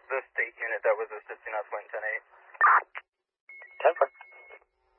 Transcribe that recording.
the state unit that was assisting us went 10-8. 10-4.